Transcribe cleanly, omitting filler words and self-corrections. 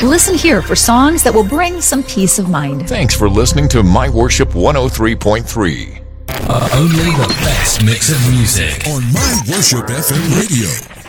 Listen here for songs that will bring some peace of mind. Thanks for listening to My Worship 103.3. Only the best mix of music on My Worship FM Radio.